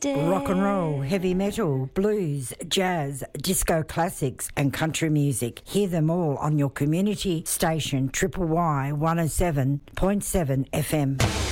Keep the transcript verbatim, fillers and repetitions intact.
Tuesday. Rock and roll, heavy metal, blues, jazz, disco classics and country music. Hear them all on your community station Triple Y one oh seven point seven F M.